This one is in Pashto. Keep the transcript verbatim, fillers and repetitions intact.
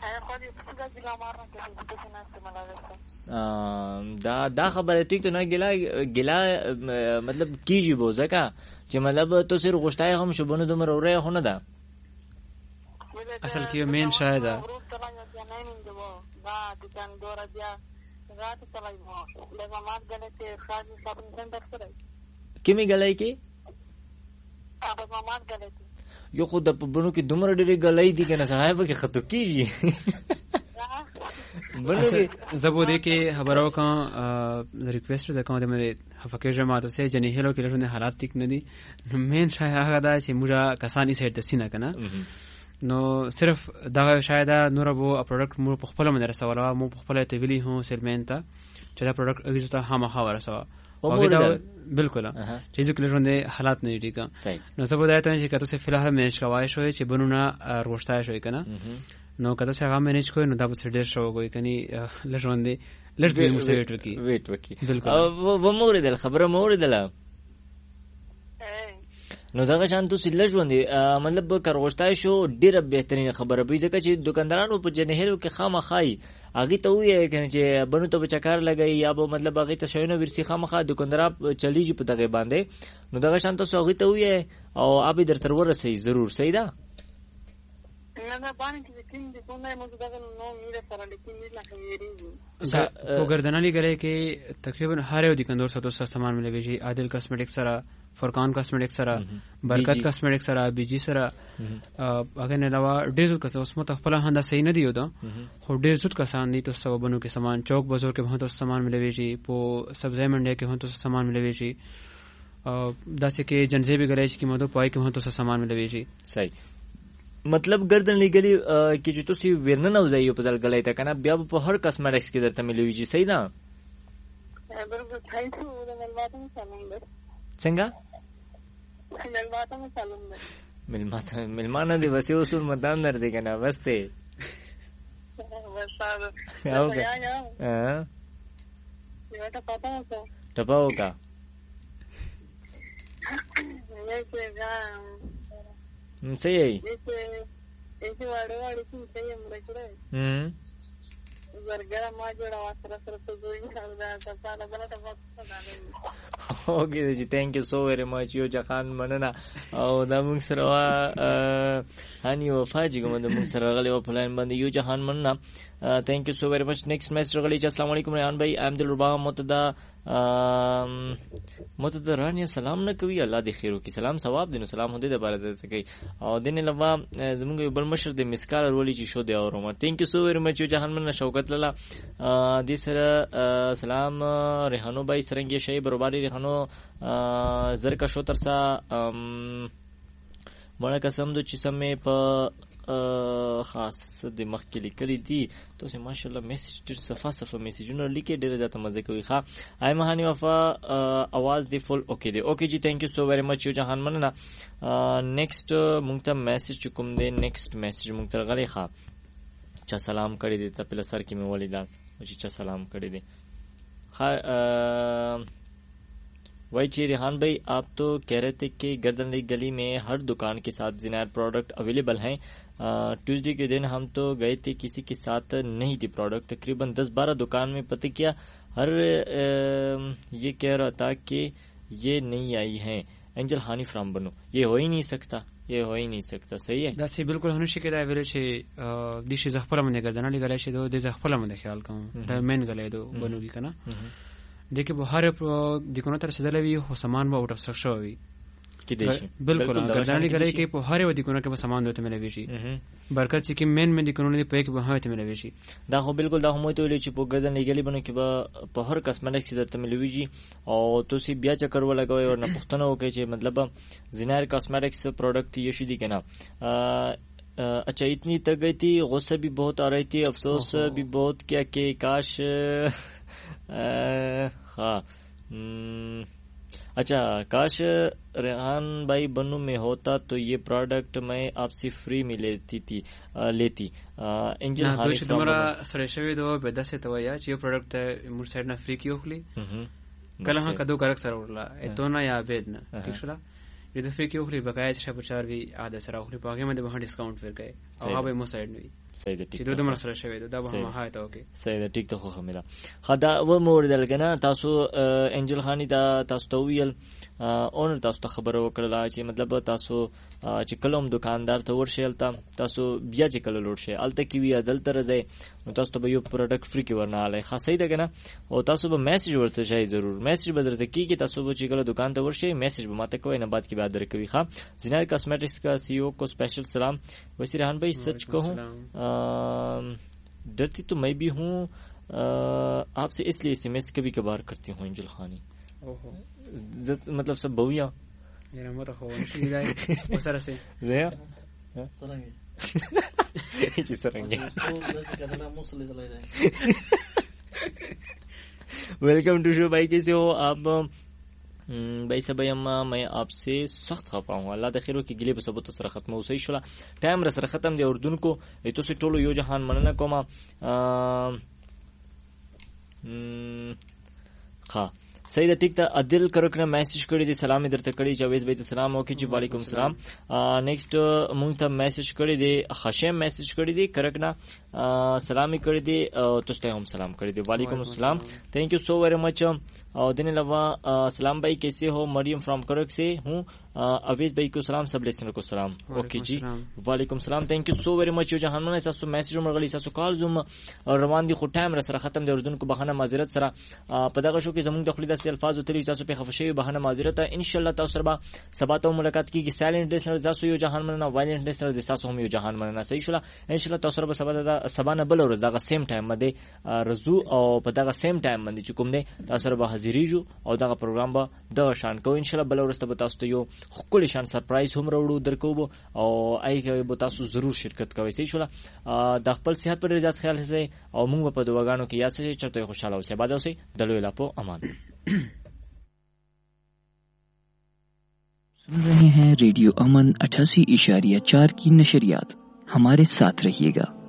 دا دا خبره ټیک ته نه ګلا ګلا مطلب کیږي بو ځکه چې مطلب تو سر غشتای هم شوبونه دومره اورې خو نه ده اصل کې مین شاید ده کمی غلای کې یو خو د بونو کې دومره ډېری غلای دي کنه صاحب کې خطو کیږي بنو کې زبو دې کې خبرو کا ریکویسټ ده کوم د مې هفکه جماعت سه جنې هلو کې له حالات ټیک نه دي مین شاید هغه دا چې موږ کسانی سره د سینه کنه نو صرف دا شاید نور ابو پروډکټ مو په خپل من رسوله مو په خپل ته ویلی هو سرمن ته چې دا پروډکټ اګه ته هم خبر رسوا او دا بالکل چې ځکه له ژوند حالات نه دي کا نو سبو دا ته چې کته په فلحال مې شوای شوې چې بنونه روشتای شوې کنه نو کته څنګه مینج کوی نو دا به ډیر شو کوی کني له ژوند لږ دې مستویټ وکي ویټ وکي او و مورید الخبره مورید لا نو دا شان تو سله ژوند مطلب کروشتای شو ډیره بهترین خبره به ځکه چې دکاندارانو په جنهلو کې خامخای اغه ته وی کنه چې بنو ته چکر لګي یا به مطلب اغه ته شوینه ورسی خامخا دکاندار چلیږي په دغه باندې نو دا شان ته اغه ته وی او ابي در تر ورسې ضرور صحیح ده نه نه باندې چې کیم دې کومه مو دغه نو میره سره لیکن نه کوي وګردنالي غره کې تقریبا هر یو دکاندار سره تاسو سامان ملوي عادل کاسمیټک سره فرقان کاسمیټک سره برکت کاسمیټک سره بیجی سره اگر نه علاوه ډیر کسه اوس مت خپل هنده صحیح نه دیو دا خو ډیر زود کسان دي تاسو سببونو کې سامان چوک بازار کې به تاسو سامان ملوي شي په سبزی منډي کې هم تاسو سامان ملوي شي داسې کې جنځي به غره چې مدو پای کې هم تاسو سامان ملوي شي صحیح مطلب گردن لګلی کې چې تاسو ورنه نه وځي په ځل غلای ته کنه بیا په هر کاسمیټکس کې درته ملوي شي صحیح ده برابر تھینک یو ملماتم سلام ده څنګه ملماتم سلام ده ملمات ملمانه دی وسه اصول مدام در دی کنه بس ته وسابه اوکے ها یہ تو پتہ ہے ټپاو کا یہ کہ صحیح ہے ایسے ایسے واڑے واڑے کی صحیح ہے مڑ کڑے ہم ورګه ما جوړه واسره سره ته دوی حال دا تاسو نه بل ته وخت نه اوکے جی تھینک یو سو ویری مچ یو جهان مننه او دا موږ سره هاني وفاجي کوم د موږ سره غلي او پلان باندې یو جهان مننه تھینک یو سو ویری مچ نیکسٹ میسج غلي السلام علیکم ریان بھائی ام دل ربا متدا متدا رانی سلام نه کوي الله دې خیر وکي سلام ثواب دینو سلام هدي د بار ته کوي او دینه لوا زموږ بل مشر د مسکال ورولي چې شو دی اورم تھینک یو سو ویری مچ یو جهان مننه شوکت لاله دې سره سلام ریحانو بھائی سرنګي شی برابرۍ ریحانو زرکا شو ترسا مړه قسم دو چې سمې په خاص د مخکې لیکلي دي تاسو ماشاءالله میسج ډېر صفه صفه میسجونه لیکي ډېر زیاته مزه کوي ښه آی مهانی وفا اواز دی فل اوکې دی اوکې جی تھینک یو سو ویری مچ یو جهان مننه نیکسٹ مونږ ته میسج کوم دی نیکسٹ میسج مونږ ته غلي ښه چا سلام کړی دی ته په سر کې مې ولیدا چې چا سلام کړی دی ښه वही चीज रेहान भाई आप तो कह रहे थे कि गर्दन ली गली में हर दुकान के साथ जिनार प्रोडक्ट अवेलेबल हैं ट्यूसडे के दिन हम तो गए थे किसी के साथ नहीं थी प्रोडक्ट तकरीबन दस बारह दुकान में पता किया हर आ, ये कह रहा था कि ये नहीं आई हैं एंजल हानी फ्रॉम बनो ये हो ही नहीं सकता ये हो ही नहीं सकता सही है دا سی بالکل هنو شي کېدای ویل چې د شي زخپله باندې ګردنه لګلای شي د زخپله باندې خیال کوم دا مین غلې دو بنوږي کنه دیکھیں بہار دکانوں تر سدل وی ہو سامان با آؤٹ آف اسٹاک شوی کی دیشی بالکل گردانی گلے کے بہار و دکانوں کے سامان دوتے ملے وی شي برکت چې مین مین دکانوں دی پېک به هوته ملے وی شي دا خو بالکل دا هم ته ویل چې په ګردن لګلی بنو کې به په هر کسمنټ کې درته ملي وی او تاسو بیا چکر ولګوي او نه پښتنه وکړي چې مطلب زینار کاسمیټکس پروڈکٹ یہ شي دي کنه اچھا اتنی تک گئی تھی غصہ بھی بہت آ رہی تھی افسوس بھی بہت کیا کہ کاش ہاں اچھا کاش ریحان بھائی بنو میں ہوتا تو یہ پروڈکٹ میں آپ سے فری میں لیتی تھی لیتی انجل ہاں دوش تمہارا سرشوی دو بدا سے تو یا یہ پروڈکٹ مور سائیڈ نہ فری کیو خلی کله ها کدو کرک سره ورلا ته نه یا بيد نه ٹھیک شلا یہ دفعه کیو خلی بقایا چې په چار وی عادت سره خلی پاګه مده به ډیسکاونټ ورکړي او هغه مو سایډ نوي صحیح ده ټیک چې دوه سره شوی دا به هم هاي ته اوکي صحیح ده ټیک ته خو خمیلا خدا و مور دلګنا تاسو انجل خانی دا تاسو ته ویل اونر تاسو ته خبر وکړه چې مطلب تاسو چې کلم دکاندار ته ورشل تا تاسو بیا چې کله لوټ شي الته کې وی عدالت راځي نو تاسو ته یو پروډکټ فری کې ورناله خاصه ده کنه او تاسو به میسج ورته شي ضرور میسج بدرته کیږي تاسو به چې کله دکان ته ورشي میسج به ماته کوی نه بعد کې بعد درکوي ښا زینار کاسمیټکس کا سی او کو स्पेशल सलाम वैसे रेहान भाई सच कहूँ डरती तो मैं भी हूँ आपसे इसलिए एसएमएस कभी कभार करती हूँ एंजल खानी मतलब सब बहुया मेरा मत हो नहीं जाए वो सारा से ज़या सरेंगे जी सरेंगे वेलकम टू शो भाई कैसे हो आप भाई सब अम्मा मैं आपसे सख्त खफा हूँ अल्लाह د خیرو کې ګلې په سبوت سره ختمه اوسې شولا ټایم را سره ختم دی اردن کو ایتو سه ټولو یو جهان مننه کومه ها सही द टिक ता अदिल करकना मैसेज करी दी सलामी दरते करी जावेद भाई सलाम ओके जी वालेकुम सलाम नेक्स्ट मुंग ता मैसेज करी दी हशेम मैसेज करी दी करकना सलामी करी दी तुस्ते हम सलाम करी दी वालेकुम सलाम thank you so very much और दिन लवा सलाम भाई कैसे हो मरियम फ्रॉम करक से हूँ अवेज भाई को सलाम सब लिसनर को सलाम ओके जी वालेकुम सलाम thank you so very much जहान में सासु मैसेज मरगली सासु कॉल जुम روان دي خو ټایم را سره ختم دی اردن کو بهانه معذرت سره په دغه شو کې زموږ د خپل داسې الفاظ وتلی تاسو په خفشي بهانه معذرت ان شاء الله تاسو سره سبا ته ملاقات کیږي سایلنت لیسنر تاسو یو جهان مننه وایلنت لیسنر تاسو هم یو جهان مننه صحیح شولا ان شاء الله تاسو سره سبا د سبا نه بل ورځ دغه سیم ټایم باندې رزو او په دغه سیم ټایم باندې چې کوم دی تاسو سره به حاضریږو او دغه پروګرام به د شان کو ان شاء الله بل ورځ ته تاسو ته یو خپل شان سرپرایز هم راوړو درکو او آی به تاسو ضرور شرکت کوئ صحیح شولا د خپل صحت پر زیات خیال هڅه او موږ په دواګانو کې یا څه چرته خوشاله اوسئ بعد اوسئ دلوي لاپو امان सुन रहे हैं रेडियो अमन अठासी इशारिया चार की नशरियात हमारे साथ रहिएगा।